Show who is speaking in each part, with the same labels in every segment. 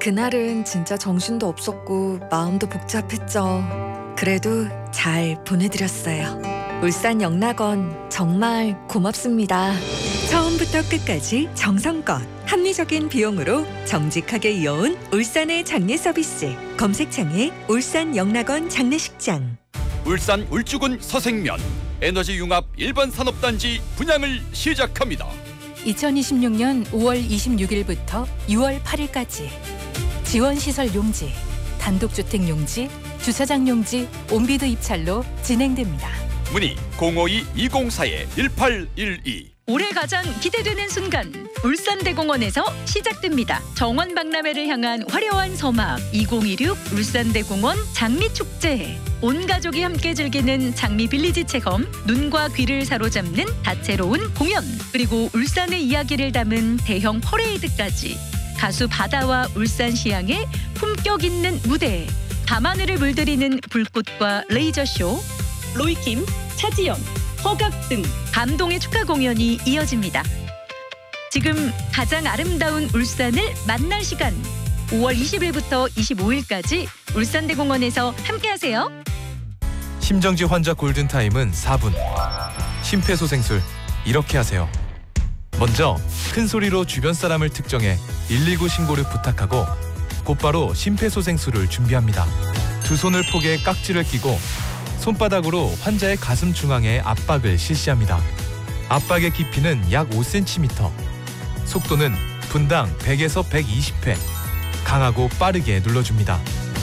Speaker 1: 그날은 진짜 정신도 없었고 마음도 복잡했죠. 그래도 잘 보내드렸어요. 울산 영락원 정말 고맙습니다.
Speaker 2: 처음부터 끝까지 정성껏 합리적인 비용으로 정직하게 이어온 울산의 장례 서비스. 검색창에 울산 영락원 장례식장.
Speaker 3: 울산 울주군 서생면 에너지융합 일반 산업단지 분양을 시작합니다.
Speaker 4: 2026년 5월 26일부터 6월 8일까지 지원시설 용지, 단독주택 용지, 주차장 용지, 온비드 입찰로 진행됩니다.
Speaker 3: 문의 052-204-1812.
Speaker 5: 올해 가장 기대되는 순간 울산대공원에서 시작됩니다. 정원박람회를 향한 화려한 서막 2026 울산대공원 장미축제. 온 가족이 함께 즐기는 장미빌리지 체험, 눈과 귀를 사로잡는 다채로운 공연, 그리고 울산의 이야기를 담은 대형 퍼레이드까지 가수 바다와 울산시향의 품격 있는 무대, 밤하늘을 물들이는 불꽃과 레이저쇼, 로이킴, 차지연, 허각 등 감동의 축하 공연이 이어집니다. 지금 가장 아름다운 울산을 만날 시간 5월 20일부터 25일까지 울산대공원에서 함께하세요.
Speaker 6: 심정지 환자 골든타임은 4분. 심폐소생술 이렇게 하세요. 먼저 큰 소리로 주변 사람을 특정해 119 신고를 부탁하고 곧바로 심폐소생술을 준비합니다. 두 손을 포개 깍지를 끼고 손바닥으로 환자의 가슴 중앙에 압박을 실시합니다. 압박의 깊이는 약 5cm. 속도는 분당 100에서 120회. 강하고 빠르게 눌러줍니다.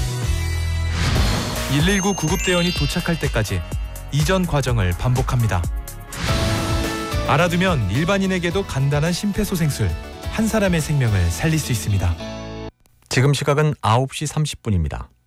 Speaker 6: 119 구급대원이 도착할 때까지 이전 과정을 반복합니다. 알아두면 일반인에게도 간단한 심폐소생술, 한 사람의 생명을 살릴 수 있습니다.
Speaker 7: 지금 시각은 9시 30분입니다.